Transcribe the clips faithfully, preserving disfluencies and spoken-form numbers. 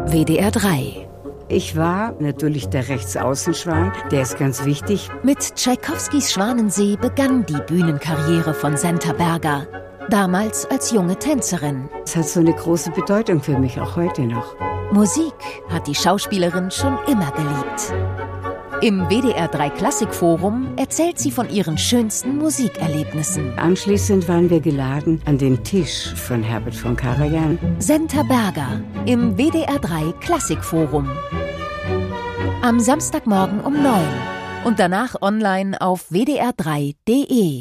W D R drei. Ich war natürlich der Rechtsaußenschwan, der ist ganz wichtig. Mit Tschaikowskis Schwanensee begann die Bühnenkarriere von Senta Berger. Damals als junge Tänzerin. Es hat so eine große Bedeutung für mich, auch heute noch. Musik hat die Schauspielerin schon immer geliebt. Im W D R drei Klassikforum erzählt sie von ihren schönsten Musikerlebnissen. Anschließend waren wir geladen an den Tisch von Herbert von Karajan. Senta Berger im W D R drei Klassikforum. Am Samstagmorgen um neun und danach online auf w d r drei punkt d e.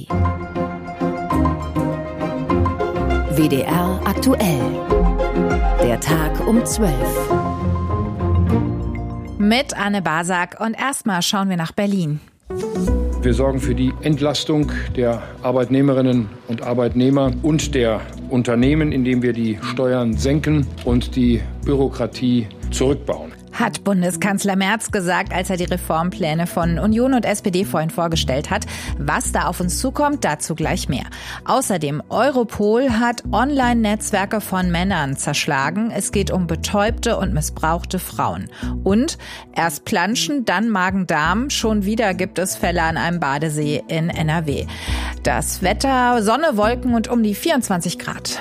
W D R aktuell. Der Tag um zwölf. Mit Anne Basak und erstmal schauen wir nach Berlin. Wir sorgen für die Entlastung der Arbeitnehmerinnen und Arbeitnehmer und der Unternehmen, indem wir die Steuern senken und die Bürokratie zurückbauen. Hat Bundeskanzler Merz gesagt, als er die Reformpläne von Union und S P D vorhin vorgestellt hat. Was da auf uns zukommt, dazu gleich mehr. Außerdem, Europol hat Online-Netzwerke von Männern zerschlagen. Es geht um betäubte und missbrauchte Frauen. Und erst Planschen, dann Magen-Darm. Schon wieder gibt es Fälle an einem Badesee in N R W. Das Wetter, Sonne, Wolken und um die vierundzwanzig Grad.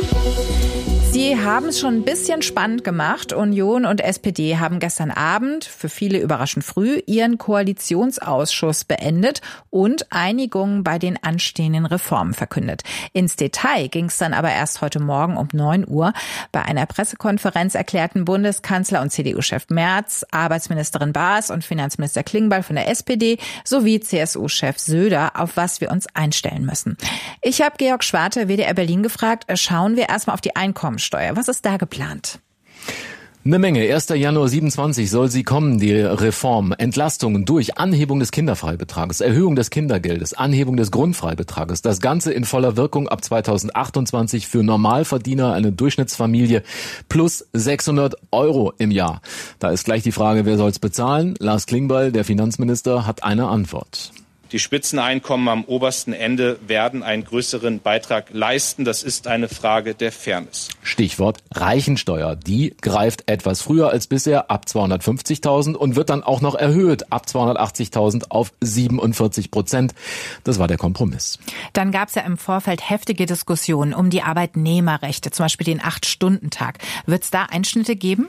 Sie haben es schon ein bisschen spannend gemacht. Union und S P D haben gestern Abend, für viele überraschend früh, ihren Koalitionsausschuss beendet und Einigungen bei den anstehenden Reformen verkündet. Ins Detail ging es dann aber erst heute Morgen um neun Uhr. Bei einer Pressekonferenz erklärten Bundeskanzler und C D U-Chef Merz, Arbeitsministerin Baas und Finanzminister Klingbeil von der S P D sowie C S U-Chef Söder, auf was wir uns einstellen müssen. Ich habe Georg Schwarte, W D R Berlin, gefragt, schauen wir erstmal auf die Einkommensteuer. Was ist da geplant? Eine Menge. erster Januar siebenundzwanzig soll sie kommen, die Reform. Entlastungen durch Anhebung des Kinderfreibetrages, Erhöhung des Kindergeldes, Anhebung des Grundfreibetrages. Das Ganze in voller Wirkung ab zweitausendachtundzwanzig für Normalverdiener, eine Durchschnittsfamilie, plus sechshundert Euro im Jahr. Da ist gleich die Frage, wer soll's bezahlen? Lars Klingbeil, der Finanzminister, hat eine Antwort. Die Spitzeneinkommen am obersten Ende werden einen größeren Beitrag leisten. Das ist eine Frage der Fairness. Stichwort Reichensteuer. Die greift etwas früher als bisher ab zweihundertfünfzigtausend und wird dann auch noch erhöht ab zweihundertachtzigtausend auf siebenundvierzig Prozent. Das war der Kompromiss. Dann gab es ja im Vorfeld heftige Diskussionen um die Arbeitnehmerrechte, zum Beispiel den acht-Stunden-Tag. Wird es da Einschnitte geben?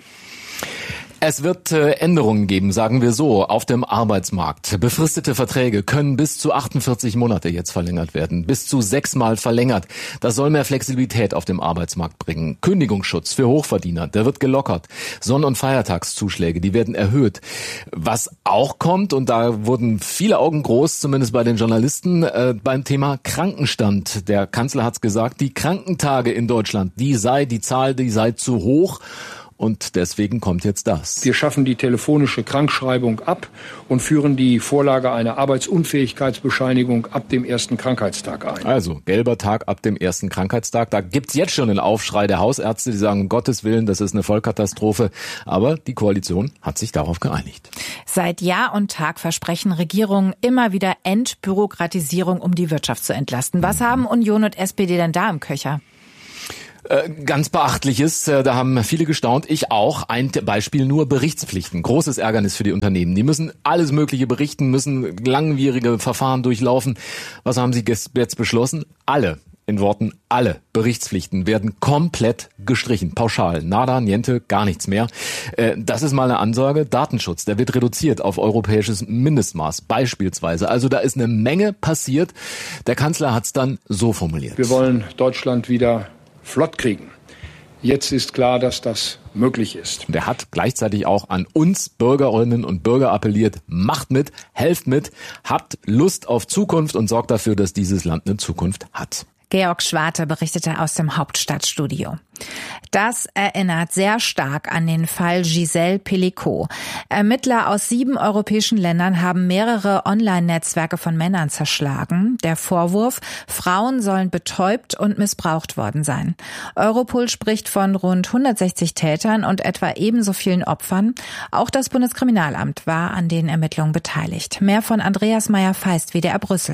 Es wird äh, Änderungen geben, sagen wir so, auf dem Arbeitsmarkt. Befristete Verträge können bis zu achtundvierzig Monate jetzt verlängert werden, bis zu sechsmal verlängert. Das soll mehr Flexibilität auf dem Arbeitsmarkt bringen. Kündigungsschutz für Hochverdiener, der wird gelockert. Sonn- und Feiertagszuschläge, die werden erhöht. Was auch kommt, und da wurden viele Augen groß, zumindest bei den Journalisten, äh, beim Thema Krankenstand. Der Kanzler hat's gesagt, die Krankentage in Deutschland, die sei, die Zahl, die sei zu hoch. Und deswegen kommt jetzt das. Wir schaffen die telefonische Krankschreibung ab und führen die Vorlage einer Arbeitsunfähigkeitsbescheinigung ab dem ersten Krankheitstag ein. Also, gelber Tag ab dem ersten Krankheitstag. Da gibt's jetzt schon einen Aufschrei der Hausärzte, die sagen, um Gottes Willen, das ist eine Vollkatastrophe. Aber die Koalition hat sich darauf geeinigt. Seit Jahr und Tag versprechen Regierungen immer wieder Entbürokratisierung, um die Wirtschaft zu entlasten. Was haben Union und S P D denn da im Köcher? Ganz Beachtliches, da haben viele gestaunt, ich auch. Ein Beispiel nur Berichtspflichten. Großes Ärgernis für die Unternehmen. Die müssen alles Mögliche berichten, müssen langwierige Verfahren durchlaufen. Was haben sie jetzt beschlossen? Alle, in Worten alle Berichtspflichten werden komplett gestrichen. Pauschal. Nada, niente, gar nichts mehr. Das ist mal eine Ansage. Datenschutz, der wird reduziert auf europäisches Mindestmaß beispielsweise. Also da ist eine Menge passiert. Der Kanzler hat es dann so formuliert. Wir wollen Deutschland wieder flott kriegen. Jetzt ist klar, dass das möglich ist. Der hat gleichzeitig auch an uns Bürgerinnen und Bürger appelliert, macht mit, helft mit, habt Lust auf Zukunft und sorgt dafür, dass dieses Land eine Zukunft hat. Georg Schwarte berichtete aus dem Hauptstadtstudio. Das erinnert sehr stark an den Fall Gisèle Pelicot. Ermittler aus sieben europäischen Ländern haben mehrere Online-Netzwerke von Männern zerschlagen. Der Vorwurf, Frauen sollen betäubt und missbraucht worden sein. Europol spricht von rund hundertsechzig Tätern und etwa ebenso vielen Opfern. Auch das Bundeskriminalamt war an den Ermittlungen beteiligt. Mehr von Andreas Meyer-Feist, W D R Brüssel.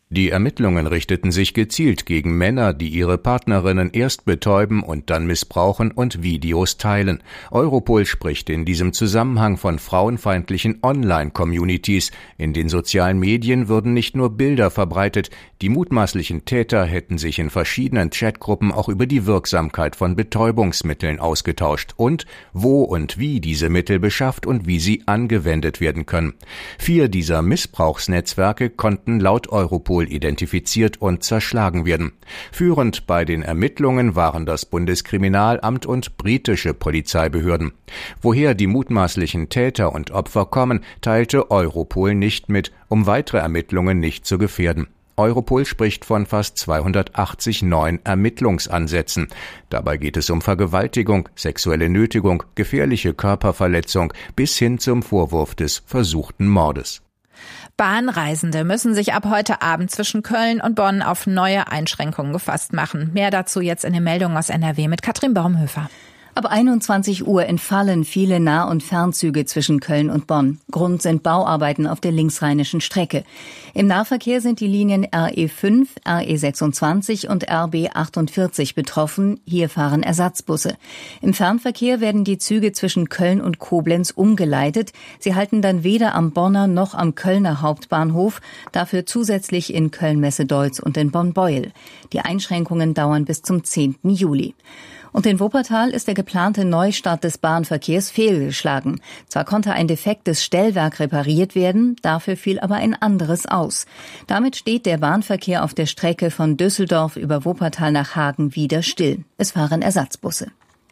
Die Ermittlungen richteten sich gezielt gegen Männer, die ihre Partnerinnen erst betäuben und dann missbrauchen und Videos teilen. Europol spricht in diesem Zusammenhang von frauenfeindlichen Online-Communities. In den sozialen Medien würden nicht nur Bilder verbreitet, die mutmaßlichen Täter hätten sich in verschiedenen Chatgruppen auch über die Wirksamkeit von Betäubungsmitteln ausgetauscht und wo und wie diese Mittel beschafft und wie sie angewendet werden können. Vier dieser Missbrauchsnetzwerke konnten laut Europol identifiziert und zerschlagen werden. Führend bei den Ermittlungen waren das Bundeskriminalamt und britische Polizeibehörden. Woher die mutmaßlichen Täter und Opfer kommen, teilte Europol nicht mit, um weitere Ermittlungen nicht zu gefährden. Europol spricht von fast zweihundertachtzig neuen Ermittlungsansätzen. Dabei geht es um Vergewaltigung, sexuelle Nötigung, gefährliche Körperverletzung bis hin zum Vorwurf des versuchten Mordes. Bahnreisende müssen sich ab heute Abend zwischen Köln und Bonn auf neue Einschränkungen gefasst machen. Mehr dazu jetzt in den Meldungen aus N R W mit Katrin Baumhöfer. Ab einundzwanzig Uhr entfallen viele Nah- und Fernzüge zwischen Köln und Bonn. Grund sind Bauarbeiten auf der linksrheinischen Strecke. Im Nahverkehr sind die Linien R E fünf, R E sechsundzwanzig und R B achtundvierzig betroffen. Hier fahren Ersatzbusse. Im Fernverkehr werden die Züge zwischen Köln und Koblenz umgeleitet. Sie halten dann weder am Bonner noch am Kölner Hauptbahnhof, dafür zusätzlich in Köln-Messe-Deutz und in Bonn-Beuel. Die Einschränkungen dauern bis zum zehnten Juli. Und in Wuppertal ist der geplante Neustart des Bahnverkehrs fehlgeschlagen. Zwar konnte ein defektes Stellwerk repariert werden, dafür fiel aber ein anderes aus. Damit steht der Bahnverkehr auf der Strecke von Düsseldorf über Wuppertal nach Hagen wieder still. Es fahren Ersatzbusse.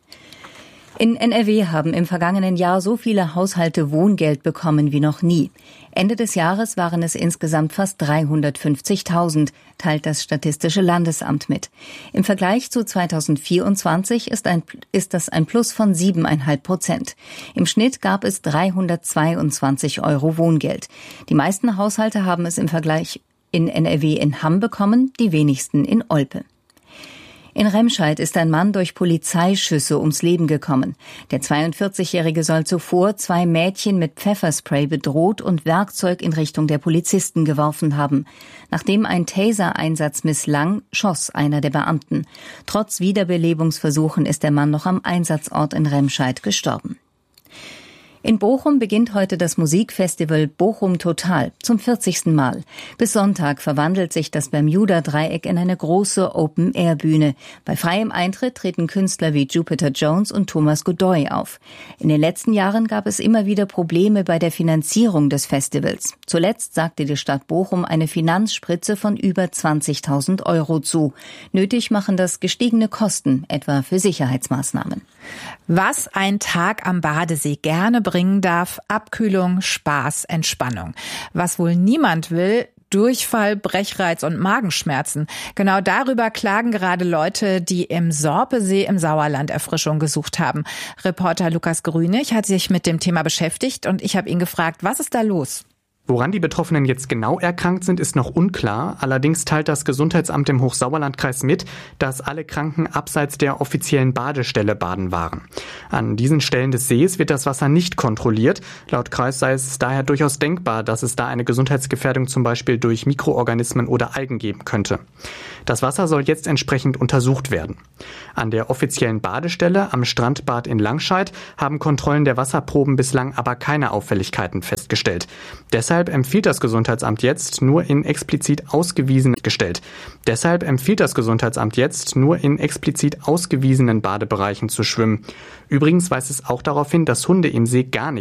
In N R W haben im vergangenen Jahr so viele Haushalte Wohngeld bekommen wie noch nie. Ende des Jahres waren es insgesamt fast dreihundertfünfzigtausend, teilt das Statistische Landesamt mit. Im Vergleich zu zweitausendvierundzwanzig ist, ein, ist das ein Plus von siebeneinhalb Prozent. Im Schnitt gab es dreihundertzweiundzwanzig Euro Wohngeld. Die meisten Haushalte haben es im Vergleich in N R W in Hamm bekommen, die wenigsten in Olpe. In Remscheid ist ein Mann durch Polizeischüsse ums Leben gekommen. Der zweiundvierzigjährige soll zuvor zwei Mädchen mit Pfefferspray bedroht und Werkzeug in Richtung der Polizisten geworfen haben. Nachdem ein Taser-Einsatz misslang, schoss einer der Beamten. Trotz Wiederbelebungsversuchen ist der Mann noch am Einsatzort in Remscheid gestorben. In Bochum beginnt heute das Musikfestival Bochum Total zum vierzigsten Mal. Bis Sonntag verwandelt sich das Bermuda-Dreieck in eine große Open-Air-Bühne. Bei freiem Eintritt treten Künstler wie Jupiter Jones und Thomas Godoy auf. In den letzten Jahren gab es immer wieder Probleme bei der Finanzierung des Festivals. Zuletzt sagte die Stadt Bochum eine Finanzspritze von über zwanzigtausend Euro zu. Nötig machen das gestiegene Kosten, etwa für Sicherheitsmaßnahmen. Was ein Tag am Badesee gerne bringen darf: Abkühlung, Spaß, Entspannung. Was wohl niemand will: Durchfall, Brechreiz und Magenschmerzen. Genau darüber klagen gerade Leute, die im Sorpesee im Sauerland Erfrischung gesucht haben. Reporter Lukas Grünig hat sich mit dem Thema beschäftigt und ich habe ihn gefragt, was ist da los? Woran die Betroffenen jetzt genau erkrankt sind, ist noch unklar. Allerdings teilt das Gesundheitsamt im Hochsauerlandkreis mit, dass alle Kranken abseits der offiziellen Badestelle baden waren. An diesen Stellen des Sees wird das Wasser nicht kontrolliert. Laut Kreis sei es daher durchaus denkbar, dass es da eine Gesundheitsgefährdung zum Beispiel durch Mikroorganismen oder Algen geben könnte. Das Wasser soll jetzt entsprechend untersucht werden. An der offiziellen Badestelle am Strandbad in Langscheid haben Kontrollen der Wasserproben bislang aber keine Auffälligkeiten festgestellt. Deshalb empfiehlt das Gesundheitsamt jetzt nur in explizit ausgewiesenen gestellt. Deshalb empfiehlt das Gesundheitsamt jetzt nur in explizit ausgewiesenen Badebereichen zu schwimmen. Übrigens weist es auch darauf hin, dass Hunde im See gar nicht